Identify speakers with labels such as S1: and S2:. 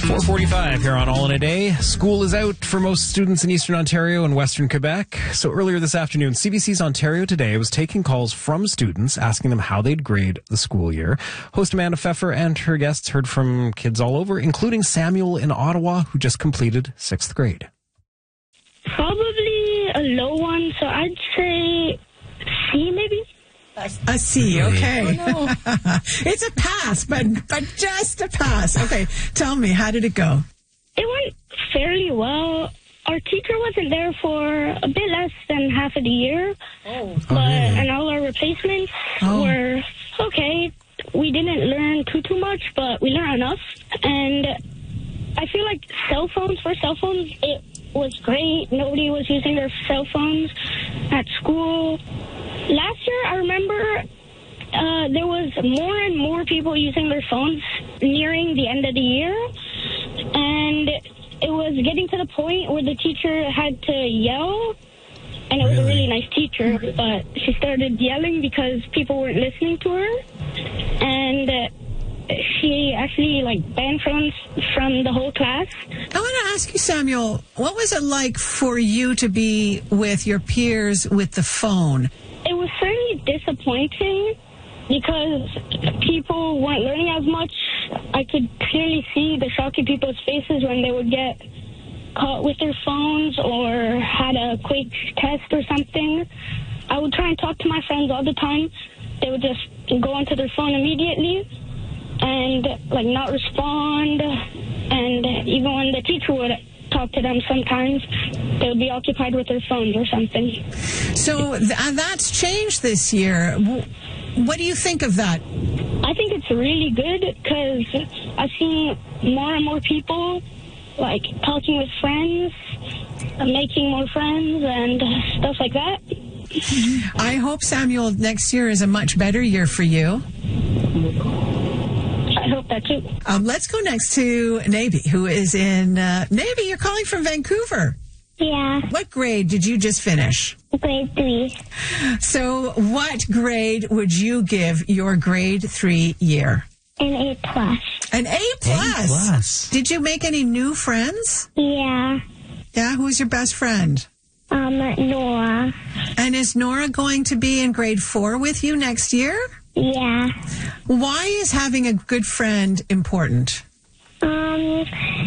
S1: 4:45 here on All in a Day. School is out for most students in Eastern Ontario and Western Quebec. So earlier this afternoon, CBC's Ontario Today was taking calls from students asking them how they'd grade the school year. Host Amanda Pfeffer and her guests heard from kids all over, including Samuel in Ottawa, who just completed 6th grade.
S2: Probably a low one, so I'd say C maybe.
S3: A C, okay.
S2: Oh, no.
S3: It's a pass, but just a pass. Okay, tell me, how did it go?
S2: It went fairly well. Our teacher wasn't there for a bit less than half of the year, and all our replacements were okay. We didn't learn too much, but we learned enough. And I feel like cell phones, it was great. Nobody was using their cell phones at school. Last year, I remember there was more and more people using their phones nearing the end of the year. And it was getting to the point where the teacher had to yell. And it was a really nice teacher, but she started yelling because people weren't listening to her. And she actually banned phones from the whole class.
S3: I want to ask you, Samuel, what was it like for you to be with your peers with the phone?
S2: It was certainly disappointing because people weren't learning as much. I could clearly see the shock in people's faces when they would get caught with their phones or had a quick test or something. I would try and talk to my friends all the time. They would just go onto their phone immediately and not respond. And even when the teacher would talk to them, sometimes they would be occupied with their phones or something.
S3: So that's changed this year. What do you think of that?
S2: I think it's really good because I've seen more and more people talking with friends, making more friends and stuff like that.
S3: I hope, Samuel, next year is a much better year for you.
S2: I hope that too.
S3: Let's go next to Nabi, who is in... Nabi, you're calling from Vancouver.
S4: Yeah.
S3: What grade did you just finish?
S4: Grade 3.
S3: So what grade would you give your grade 3 year?
S4: An A+.
S3: An A+? A+. Did you make any new friends?
S4: Yeah.
S3: Yeah? Who's your best friend?
S4: Nora.
S3: And is Nora going to be in grade 4 with you next year?
S4: Yeah.
S3: Why is having a good friend important?